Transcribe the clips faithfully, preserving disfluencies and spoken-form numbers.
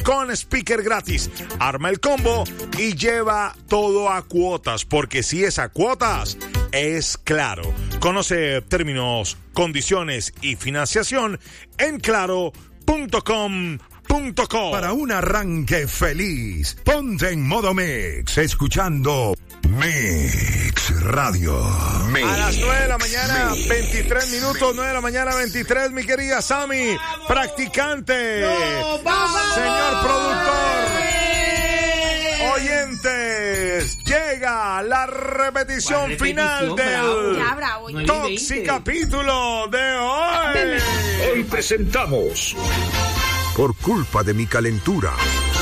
con speaker gratis. Arma el combo y lleva todo a cuotas, porque si es a cuotas, es Claro. Conoce términos, condiciones y financiación en claro punto com punto co. Para un arranque feliz, ponte en modo mix, escuchando Mix Radio. Mix. A las nueve de la mañana, Mix. veintitrés minutos, nueve de la mañana, veintitrés, mi querida Sammy, practicante, no, vamos, señor productor, oyentes, llega la repetición, repetición final del ya, bravo, ya. Toxic capítulo de hoy. Hoy presentamos Por culpa de mi calentura.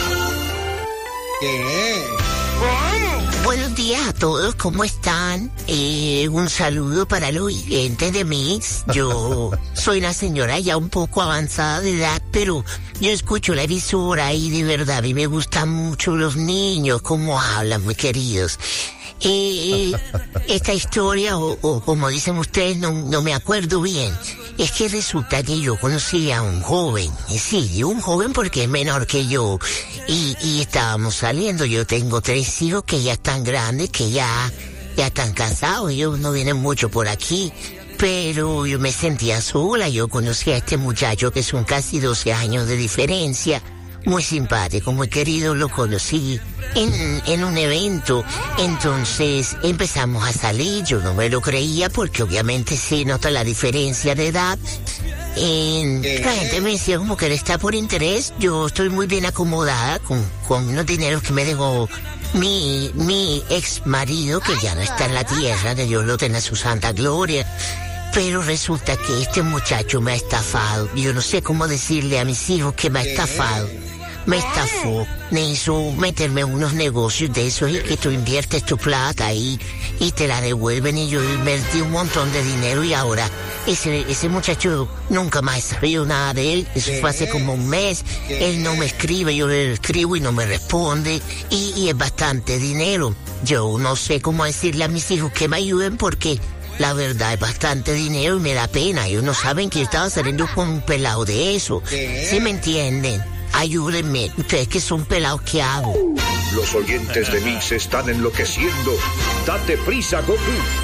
¿Qué? Buenos días a todos, ¿cómo están? Eh, un saludo para los oyentes de Mix. Yo soy una señora ya un poco avanzada de edad, pero yo escucho la emisora y de verdad a mí me gustan mucho los niños, cómo hablan, muy queridos. Eh, esta historia, o, o como dicen ustedes, no, no me acuerdo bien. Es que resulta que yo conocí a un joven, sí, un joven porque es menor que yo, y, y estábamos saliendo. Yo tengo tres hijos que ya están grandes, que ya, ya están cansados, ellos no vienen mucho por aquí, pero yo me sentía sola. Yo conocí a este muchacho que son casi doce años de diferencia, muy simpático, muy querido, lo conocí en, en un evento. Entonces empezamos a salir, yo no me lo creía porque obviamente se nota la diferencia de edad. En, la gente me decía como que él está por interés. Yo estoy muy bien acomodada con, con unos dineros que me dejó mi, mi ex marido, que ya no está en la tierra, que Dios lo tenga en su santa gloria. Pero resulta que este muchacho me ha estafado. Yo no sé cómo decirle a mis hijos que me ha estafado. Me estafó, me hizo meterme en unos negocios de esos y que tú inviertes tu plata y, y te la devuelven, y yo invertí un montón de dinero y ahora ese, ese muchacho nunca más he sabido nada de él. Eso fue hace como un mes. Él no me escribe, yo le escribo y no me responde, y, y es bastante dinero. Yo no sé cómo decirle a mis hijos que me ayuden porque la verdad es bastante dinero y me da pena. Ellos no saben que yo estaba saliendo con un pelado de eso. ¿Sí me entienden? Ayúdenme, ustedes que son pelados, ¿qué hago? Los oyentes de Mix están enloqueciendo. Date prisa, Goku.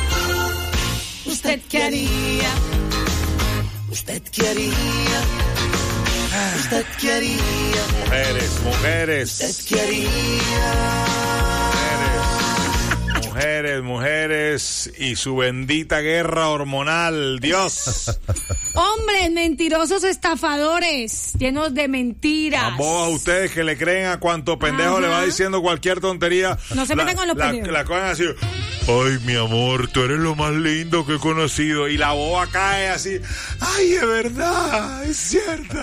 Usted quería, usted quería, usted quería. Mujeres, mujeres. Usted quería. Mujeres, mujeres y su bendita guerra hormonal, Dios. Hombres mentirosos, estafadores, llenos de mentiras. A vos, a ustedes que le creen a cuanto pendejo Ajá. le va diciendo cualquier tontería. No se metan con los la, pendejos. La cogen así, ay, mi amor, tú eres lo más lindo que he conocido. Y la boba cae así, ay, es verdad, es cierto.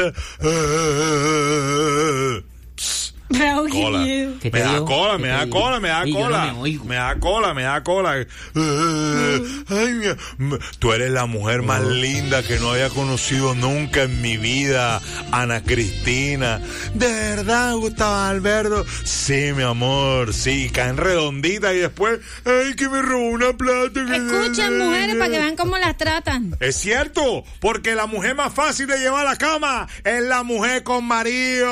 Raúl, cola. Me da cola, me da cola, me da cola, me da cola, me da cola. Ay, mi, tú eres la mujer más linda que no había conocido nunca en mi vida, Ana Cristina. ¿De verdad, Gustavo Alberto? Sí, mi amor, sí, caen redonditas y después, ay, que me robó una plata. Escuchen, mujeres, para que vean cómo las tratan. Es cierto, porque la mujer más fácil de llevar a la cama es la mujer con marido.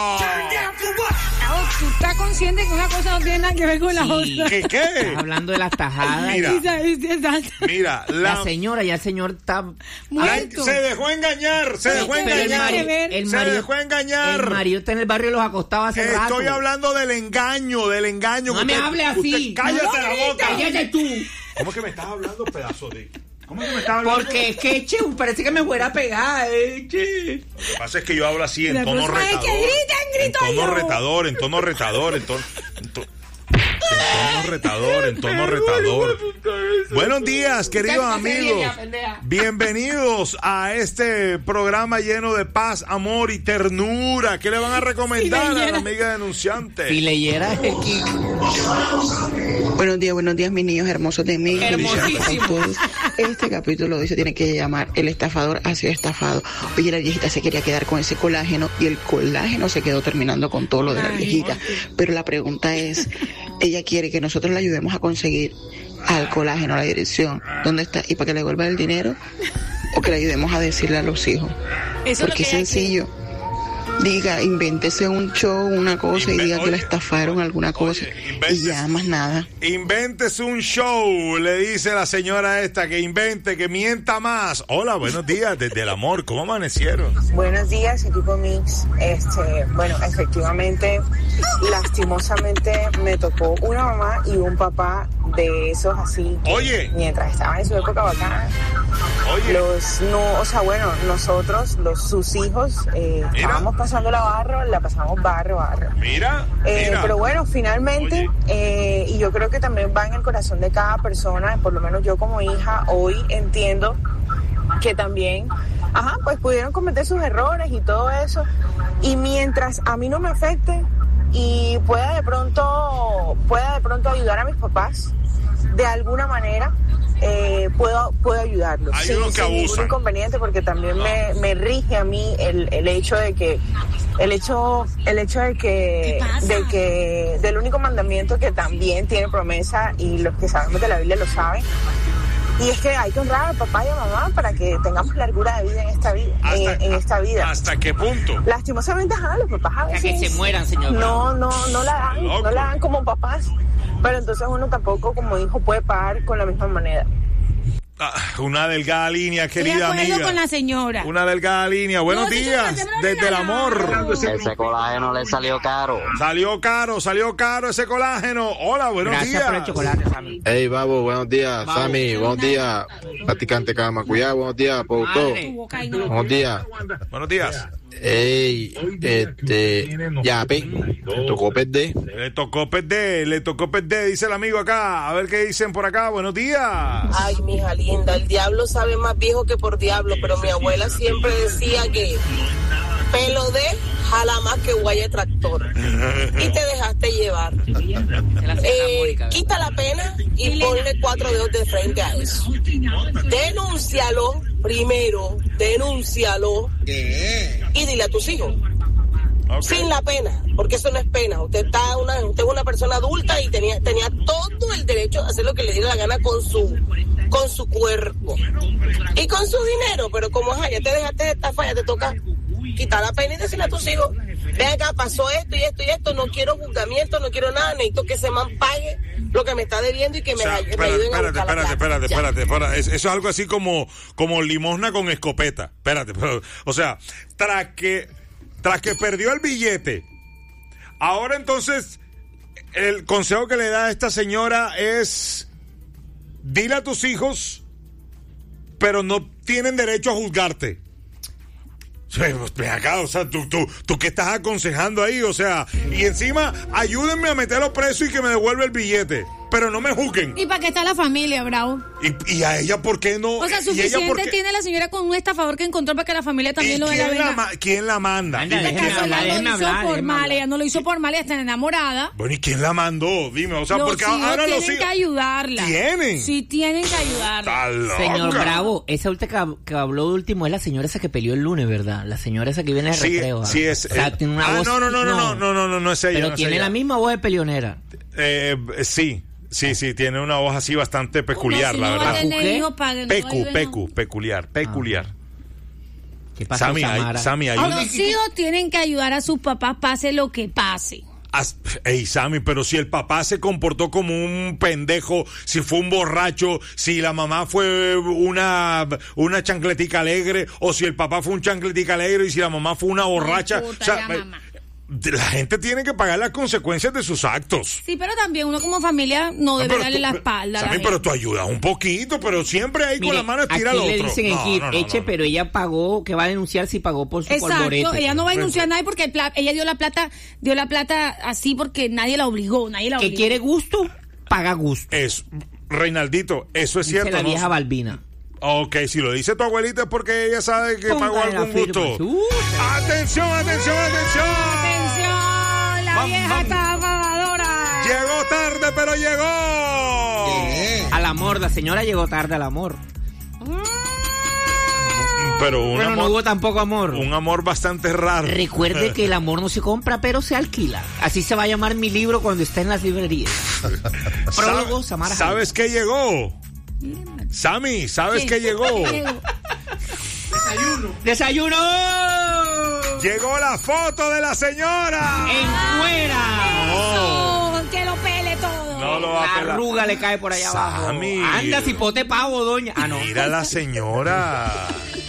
Tú estás consciente que una cosa no tiene nada que ver con la sí. otra. ¿Qué qué? Estás hablando de las tajadas. Mira, mira la, la señora, ya el señor está muerto. Se dejó engañar, se dejó Pero engañar. El marido, el se marido, dejó engañar. El marido está en el barrio de los acostados hace Estoy rato. Estoy hablando del engaño, del engaño. No usted, me hable así. Usted, cállate no, la boca. Cállate tú. ¿Cómo que me estás hablando, pedazo de...? ¿Cómo que me estás hablando? Porque es que, che, parece que me fuera a pegar, eh, che. Lo que pasa es que yo hablo así, en la tono retador. Es que griten, grito en tono yo. retador, en tono retador, en tono... En to... En tono retador, en tono retador. Buenos días, queridos amigos. Bienvenidos a este programa lleno de paz, amor y ternura. ¿Qué le van a recomendar a la amiga denunciante? Si leyera el kick. Buenos días, buenos días, mis niños hermosos de mí. Hermosísimos. Este capítulo hoy se tiene que llamar El estafador ha sido estafado. Oye, la viejita se quería quedar con ese colágeno y el colágeno se quedó terminando con todo lo de la viejita. Pero la pregunta es, ella quiere que nosotros le ayudemos a conseguir al colágeno, a la dirección, ¿dónde está? Y para que le devuelva el dinero, o que le ayudemos a decirle a los hijos. Eso porque es sencillo. diga, invéntese un show, una cosa Inve- y diga oye, que la estafaron alguna cosa oye, y ya más nada. Invéntese un show, le dice la señora esta, que invente, que mienta más. Hola, buenos días, desde el amor, ¿cómo amanecieron? Buenos días, equipo Mix. Este, bueno, efectivamente, lastimosamente me tocó una mamá y un papá de esos así. Que Oye. Mientras estaban en su época bacana. Oye. Los, no, o sea, bueno, nosotros, los, sus hijos, eh, estábamos pasando la barro, la pasamos barro, barro. Mira, Eh, mira. pero bueno, finalmente, eh, y yo creo que también va en el corazón de cada persona, por lo menos yo como hija, hoy entiendo que también, ajá, pues pudieron cometer sus errores y todo eso, y mientras a mí no me afecte y pueda de pronto, pueda de pronto ayudar a mis papás, de alguna manera, eh, puedo, puedo ayudarlos. Hay sin, unos que sin ningún abusan. inconveniente, porque también me, me rige a mí el, el hecho de que, el hecho, el hecho de que, de que, del único mandamiento que también tiene promesa, y los que sabemos de la Biblia lo saben, y es que hay que honrar al papá y a mamá para que tengamos largura de vida en esta vida, ¿Hasta, en, en esta vida. ¿Hasta qué punto? Lastimosamente, ajá, los papás a veces que se mueran, señor. no, no, no la dan, Loco. no la dan como papás, pero entonces uno tampoco como hijo puede pagar con la misma moneda. Ah, una delgada línea, Estoy querida de acuerdo amiga. con la señora. Una delgada línea. Buenos No, sí, días, sí, sí, desde el sí, amor. Ese colágeno le salió caro. Salió caro, salió caro ese colágeno. Hola, buenos Gracias días. por el chocolate, Sammy. Hey, Babo, buenos días. Babo. Sammy, buenos días. Practicante Camacuya, buenos días. Productor, Madre. Tu boca y no. buenos días. Buenos días. Hey, este, ya, pe, te tocó perder. Le tocó perder, le tocó perder, dice el amigo acá. A ver qué dicen por acá. Buenos días. Ay, mija linda, el diablo sabe más viejo que por diablo, pero mi abuela siempre decía que pelo de jala más que guaya de tractor. Y te dejaste llevar. Eh, quita la pena y ponle cuatro dedos de frente a eso. Denúncialo primero, denúncialo y dile a tus hijos. Okay. Sin la pena, porque eso no es pena. Usted está una, usted es una persona adulta y tenía, tenía todo el derecho a hacer lo que le diera la gana con su, con su cuerpo y con su dinero. Pero como ajá, ya te dejaste de estafar, ya te toca quitar la pena y decirle a tus hijos: ve acá, pasó esto y esto y esto, no quiero juzgamiento, no quiero nada, necesito que ese man pague lo que me está debiendo y que me, O sea, me espérate, ayuden a espérate, buscar la espérate, plata. espérate, Ya. espérate, espérate. Es- Eso es algo así como, como limosna con escopeta. Espérate, pero, o sea, tras que, tras que perdió el billete, ahora entonces el consejo que le da a esta señora es: dile a tus hijos, pero no tienen derecho a juzgarte. Sí, pues, ven acá, o sea, tú, tú, tú qué estás aconsejando ahí, o sea, y encima ayúdenme a meterlo preso y que me devuelva el billete, pero no me juzguen. ¿Y para qué está la familia, Bravo? Y, y a ella, ¿por qué no? O sea, ¿Y ella por suficiente qué? tiene la señora con un estafador que encontró para que la familia ¿Y también lo vea. quién la, venga. ma- quién la manda? Anda, Dime, déjeme ¿quién la hablar, manda? Ella no lo déjeme hizo hablar, por déjeme mal, hablar. ella no lo hizo por mal, ella está enamorada. Bueno, ¿y quién la mandó? Dime, o sea, los porque hijos ahora tienen los hijos... que ayudarla. ¿Tienen? Sí, tienen que ayudarla. Está loca. Señor Bravo, esa última que, que habló de último es la señora esa que peleó el lunes, ¿verdad? La señora esa que viene de Sí, recreo. ¿ah? sí es... O sea, eh, tiene una ah, voz... no, no, no, no, no, no, no, no, no es ella. Pero no es tiene ella. la misma voz de peleonera. Eh, sí, sí, sí, tiene una voz así bastante peculiar, No, si la no va a verdad. tener ¿Qué? hijos, paguen, no Pecu, ayuden, pecu, peculiar, peculiar. ¿Qué pasó, Sammy, hay- Samara? Sammy, hay no. un- Los hijos tienen que ayudar a sus papás, pase lo que pase. As- Ey, Sammy, pero si el papá se comportó como un pendejo, si fue un borracho, si la mamá fue una, una chancletica alegre, o si el papá fue un chancletica alegre y si la mamá fue una borracha. importa o sea, la me- mamá. la gente tiene que pagar las consecuencias de sus actos. Sí, pero también uno como familia no debe pero darle tú- la pero- espalda. a la Sammy, gente. pero tú ayudas un poquito, pero siempre ahí con Mire, la mano estira aquí al le otro. dicen en No, Kid, no, no, eche, no. pero ella pagó, que va a denunciar si pagó por su Exacto, polvorete. ella no va a denunciar a nadie porque el pla- ella dio la plata, dio la plata así porque nadie la obligó, nadie la Que obligó. quiere gusto, paga gusto. Es, Reinaldito, eso es Dice cierto, la ¿no? vieja Balbina. Ok, si lo dice tu abuelita es porque ella sabe que pagó Póngale la algún firma. gusto. Uh, Atención, atención, atención. Atención, la Vam- vieja vam- estafadora. Llegó tarde, pero llegó. Al amor, la señora llegó tarde al amor. Pero un Bueno, no amor, hubo tampoco amor. un amor bastante raro. Recuerde que el amor no se compra, pero se alquila. Así se va a llamar mi libro cuando esté en las librerías. Prólogo, ¿Sabe- Samara. ¿Sabes qué llegó? Sammy, ¿sabes qué llegó? ¡Desayuno! Llegó la foto de la señora. ¡En fuera! Eso, que lo pele todo. No lo va a La pelar. arruga le cae por allá Sammy. abajo. Anda, cipote pavo, doña. Ah, no. Mira la señora.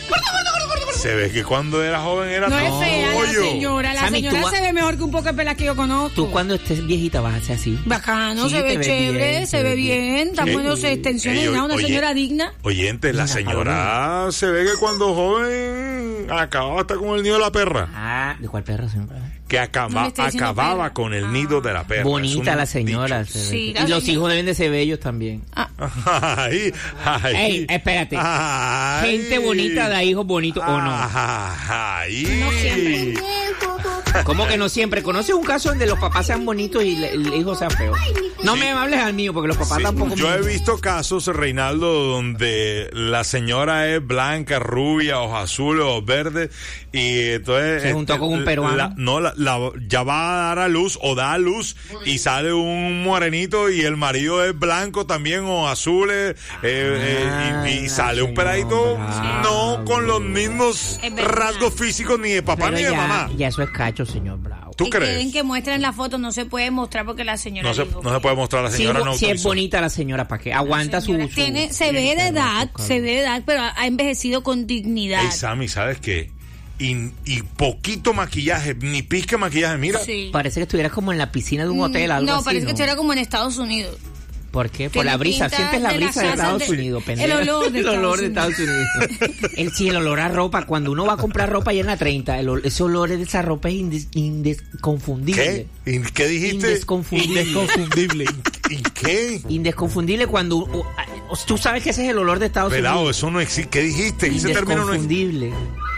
Se ve que cuando era joven era No todo es fea la pollo. señora. La Sammy, señora tú va- se ve mejor que un poco de pelas que yo conozco. Tú cuando estés viejita vas a ser así. Bacano, Sí, se te ve ves chévere, bien, se ve bien. Tan Sí. buenos extensiones, Ey, ya una oye, señora digna. Oyente, la Mira, señora se ve que cuando joven acababa hasta con el nido de la perra. Ah, ¿de cuál perra, señora? Que No acaba, me esté diciendo acababa perra. con el nido de la perra. Bonita Es un la señora. dicho. se ve. Sí, y la los señora. hijos deben de ser bellos también. Ay, ay. Ey, espérate. Ay. Gente bonita da hijos bonitos o no. Ay. No siempre. ¿Cómo que no siempre? ¿Conoces un caso donde los papás sean bonitos y le- el hijo sea feo? No Sí. me hables al mío porque los papás Sí, tampoco... yo me- he visto casos, Reinaldo, donde la señora es blanca, rubia, ojos azules, ojos verdes, y entonces... Se juntó con un la- peruano. la- no, la, la- ya va a dar a luz, o da a luz, y sale un morenito, y el marido es blanco también, ojos azules, eh, eh, y, y Ay, sale un señora, peradito, bravo. no con los mismos Es verdad. rasgos físicos ni de papá Pero ni de ya, mamá. ya eso es cacho, señor Bravo. ¿Tú y crees? quieren que muestren la foto, no se puede mostrar porque la señora No se, dijo no se que- puede mostrar a la Si, señora, no si es autorizó. bonita la señora, ¿para qué? Aguanta su... Señora, su- tiene, se ve de edad, se ve de edad, pero ha envejecido con dignidad. Ey, Sammy, ¿sabes qué? Y, y poquito maquillaje, ni pizca de maquillaje, mira. Sí. Parece que estuvieras como en la piscina de un hotel, algo no, así, parece ¿no? que estuviera como en Estados Unidos. ¿Por qué? Por Tiene la brisa. pinta Sientes la de la brisa de, casa Estados de- Unidos, el pendeja. olor de El olor de Estados Estados Unidos. el, sí, el olor a ropa. Cuando uno va a comprar ropa allá en la treinta, el, ol- ese olor de esa ropa es indes- indesconfundible. ¿Qué? ¿Y ¿Qué dijiste? Indesconfundible. Indesconfundible. ¿Y qué? Indesconfundible cuando... uh, uh, tú sabes que ese es el olor de Estados Pelado, Unidos. eso no existe. ¿Qué dijiste? Ese término no existe. Indesconfundible.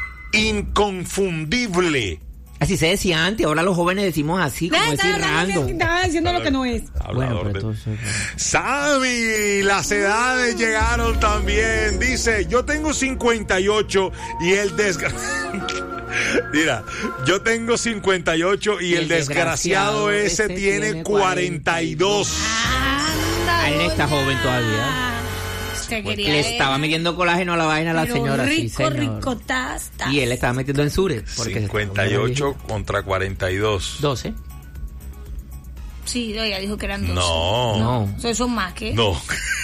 Inconfundible. Así se decía antes, ahora los jóvenes decimos así, como Ah, decir estaba, random. estaba diciendo lo que no es. Bueno, Hablador pero de- entonces... Sammy, las edades llegaron también. Dice, yo tengo cincuenta y ocho y el desgraciado... Mira, yo tengo cincuenta y ocho y, Y el, el desgraciado, desgraciado ese, ese tiene tiene cuarenta y dos. Anda, Ah, él está doña. joven todavía. Se quería Le ver. estaba metiendo colágeno a la vaina a la Pero señora, sí, rico, señor. rico, tas, tas. Y él estaba metiendo en sures. porque se estaba cincuenta y comiendo ocho viejito. contra cuarenta y dos. doce. Sí, ella dijo que eran dos. No. No. Eso son más que. No.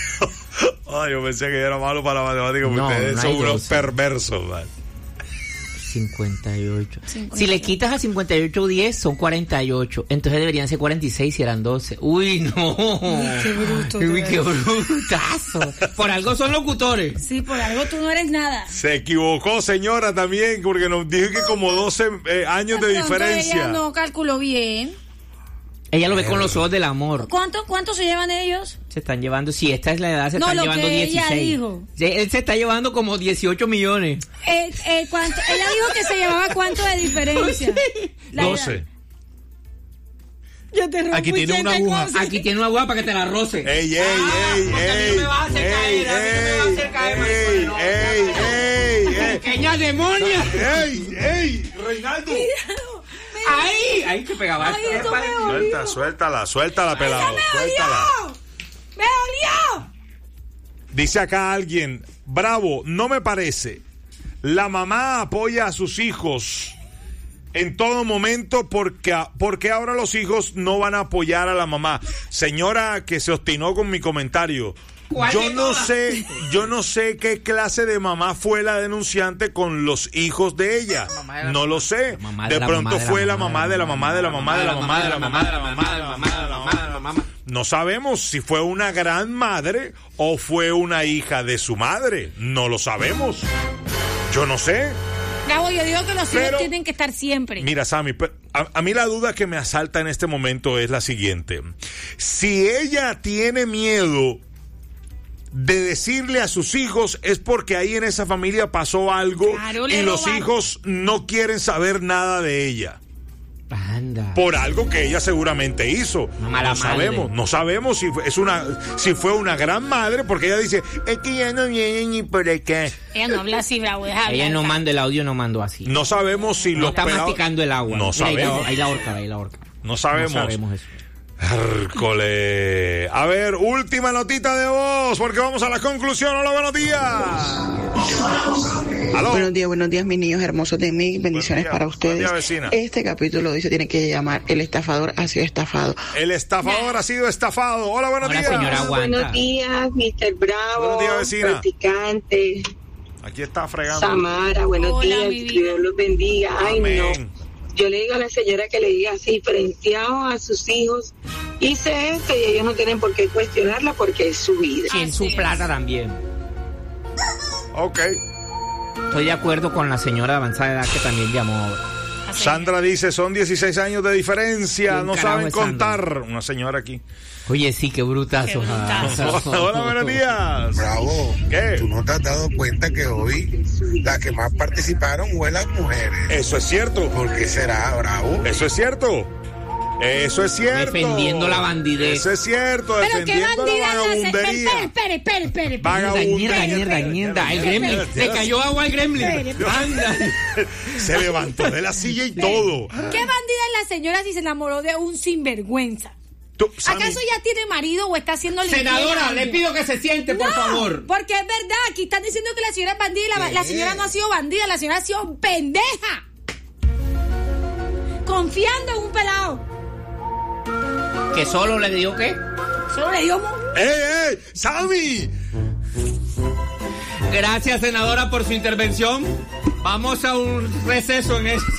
Ay, yo pensé que era malo para la matemática porque No, ustedes no son hay unos doce. perversos, man. cincuenta y ocho. cincuenta y ocho. Si le quitas a cincuenta y ocho diez, son cuarenta y ocho. Entonces deberían ser cuarenta y seis si eran doce. Uy, no. Qué bruto, Uy, tú qué eres. brutazo. Por algo son locutores. Sí, por algo tú no eres nada. Se equivocó, señora, también, porque nos dijo que como doce eh, años de pronto diferencia. Ella no calculó bien. Ella lo ve con los ojos del amor. ¿Cuánto, cuánto se llevan ellos? Se están llevando, si esta es la edad, se No, están lo llevando que ella dieciséis. dijo. Sí, él se está llevando como dieciocho millones. Eh, eh, ¿cuánto? Ella dijo que se llevaba cuánto de diferencia. La edad. doce. Yo te rompo Aquí tiene una aguja. Aquí tiene una aguja para que te la roce. Ey, ey, Ah, ey, porque a mí no ey, me vas a hacer ey, caer, a mí no me vas a hacer caer, ey, maricón, no. ey, ey, ey, ¡Pequeña demonia! ey, ey, Reinaldo. ¡Ahí! ¡Ahí que pegaba! Ay, eso me dolió. Suelta, suéltala, suéltala, pelado, ¡Me suéltala. dolió! ¡Me dolió! Dice acá alguien, bravo, no me parece. La mamá apoya a sus hijos en todo momento porque, porque ahora los hijos no van a apoyar a la mamá. Señora que se obstinó con mi comentario. ¿Cuál Yo de no todas? sé, yo no sé qué clase de mamá fue la denunciante con los hijos de ella. mamá de la No lo sé. mamá de De la pronto mamá de la fue la mamá mamá de la mamá de la mamá de la mamá de la mamá de la mamá de la mamá de la mamá. No sabemos si fue una gran madre o fue una hija de su madre. No lo sabemos. Yo no sé. Bravo, yo digo que los hijos Pero- tienen que estar siempre. Mira, Sammy, pe- a, a mí la duda que me asalta en este momento es la siguiente. Si ella tiene miedo de decirle a sus hijos, es porque ahí en esa familia pasó algo Claro, y le los robaron. hijos no quieren saber nada de ella. Anda. Por algo que ella seguramente hizo. Una mala No sabemos, madre. no sabemos si fue, es una, si fue una gran madre, porque ella dice, es que ya no viene ni por acá. Ella no habla así, Bravo. deja Ella hablar. no manda el audio, no mandó así. No sabemos si No los está pelados- masticando el agua. No Mira, ahí la- sabemos. ahí la horca, ahí la horca. No sabemos. No sabemos eso. Hércole. A ver, última notita de voz, porque vamos a la conclusión. Hola, buenos días. ¿Aló? Buenos días, buenos días, mis niños hermosos de mí. Bendiciones día, para ustedes. día, vecina. Este capítulo dice tiene que llamar El estafador ha sido estafado. El estafador ha sido estafado. Hola, buenos Hola, días. señora, aguanta. Buenos días, mister Bravo. Buenos días, vecina. Practicante. Aquí está fregando. Samara, buenos Hola, días. mi vida. Dios los bendiga. Ay, Amén. no. Yo le digo a la señora que le diga así, diferenciado a sus hijos, hice esto y ellos no tienen por qué cuestionarla porque es su vida. Y en su plata también. Ok. Estoy de acuerdo con la señora de avanzada edad que también llamó ahora. Sandra dice, son dieciséis años de diferencia, ¿Quién no carajo saben es Sandra? contar. Una señora aquí. Oye, sí, qué brutazo. Qué brutazo. Hola, hola, buenos días. Bravo, ¿Qué? ¿tú no te has dado cuenta que hoy las que más participaron fue las mujeres? Eso es cierto. ¿Por qué será, Bravo? Eso es cierto. Eso es cierto. Defendiendo la bandidez. Eso es cierto. Pero qué defendiendo la bandida la hace. vagabundería. Espere, espere, espere, espere. Vagabundería. Mierda, mierda, mierda. El gremlin. Le cayó agua al gremlin. Anda. Se levantó de la silla y todo. ¿Qué bandida es la señora si se enamoró de un sinvergüenza? Tú, Sammy, ¿Acaso ya tiene marido o está haciendo Senadora, le pido que se siente, por No, favor. porque es verdad, aquí están diciendo que la señora es bandida y la, la señora no ha sido bandida, la señora ha sido pendeja. Confiando en un pelado. ¿Que solo le dio qué? Solo le dio... mo- ¡Eh, eh! ¡Sammy! Gracias, senadora, por su intervención. Vamos a un receso en esto.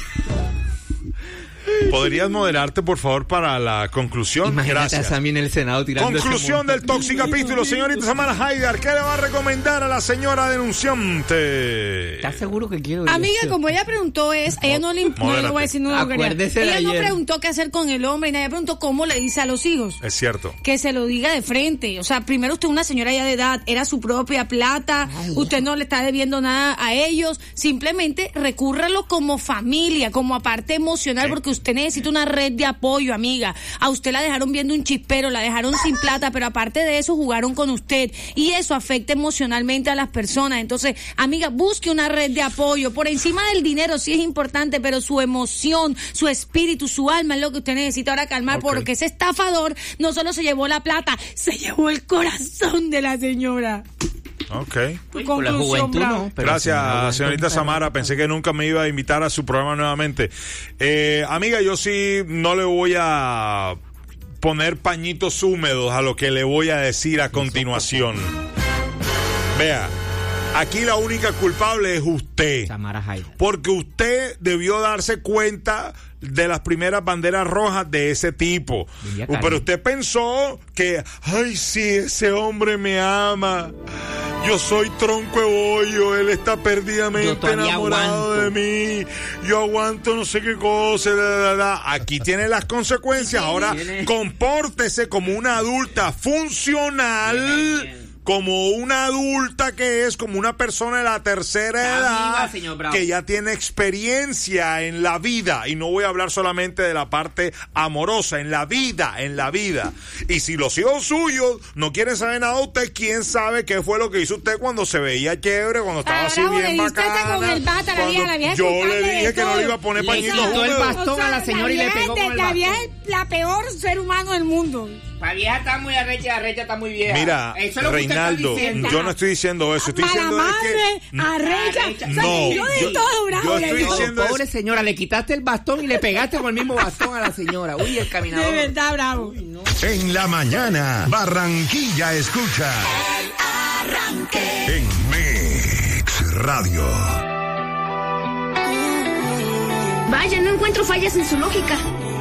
¿Podrías moderarte, por favor, para la conclusión? Imagínate Gracias. a Sammy en el Senado tirando Conclusión del tóxico capítulo, señorita Samara Haidar. ¿Qué le va a recomendar a la señora denunciante? ¿Estás seguro que quiero ir? Amiga, esto? como ella preguntó es, ella no le, no le voy a decir no lo quería. Acuérdese de Ella no ayer. preguntó qué hacer con el hombre, y nadie preguntó cómo le dice a los hijos. Es cierto. Que se lo diga de frente. O sea, primero usted es una señora ya de edad, era su propia plata, usted no le está debiendo nada a ellos, simplemente recúrralo como familia, como aparte emocional, porque usted necesita una red de apoyo, amiga. A usted la dejaron viendo un chispero, la dejaron sin plata, pero aparte de eso jugaron con usted y eso afecta emocionalmente a las personas. Entonces, amiga, busque una red de apoyo. Por encima del dinero sí es importante, pero su emoción, su espíritu, su alma es lo que usted necesita ahora calmar, Okay. porque ese estafador no solo se llevó la plata, se llevó el corazón de la señora. Ok. Uy, con la juventud no, pero Gracias, señora, señorita Samara. Pensé que nunca me iba a invitar a su programa nuevamente. Eh, amiga, yo sí no le voy a poner pañitos húmedos a lo que le voy a decir a continuación. Vea, aquí la única culpable es usted. Samara Haidar. Porque usted debió darse cuenta de las primeras banderas rojas de ese tipo. Villa Pero Cali. usted pensó que, ay, sí, ese hombre me ama. Yo soy tronco de bollo, él está Yo perdidamente todavía enamorado aguanto. de mí. Yo aguanto no sé qué cosa. Da, da, da. Aquí tiene las consecuencias. Ahora Tiene. compórtese como una adulta funcional. Como una adulta que es, como una persona de la tercera Está edad viva, señor Bravo. que ya tiene experiencia en la vida, y no voy a hablar solamente de la parte amorosa, en la vida, en la vida. Y si los hijos suyos no quieren saber nada de usted, quién sabe qué fue lo que hizo usted cuando se veía chévere, cuando estaba Ah, así bravo, bien le diste hasta bacana. con el bata, la Cuando vieja, la vieja es yo culpable le de dije que no todo. le iba a poner Le pañitos quitó el húmedos. bastón a la señora y le vieja pegó es con el La bastón. vieja es la peor ser humano del mundo. La vieja está muy arrecha, arrecha está muy vieja. Mira, Eso es lo que usted está Reinaldo, diciendo. yo no estoy diciendo eso, estoy Mala diciendo es madre, que... arrecha, Arrecha. se No, metió de yo- todo, bravo. yo le estoy dijo. diciendo- Pobre señora, le quitaste el bastón y le pegaste con el mismo bastón a la señora. Uy, el caminador. De verdad, bravo. En la mañana, Barranquilla escucha. En Mix Radio. Vaya, no encuentro fallas en su lógica.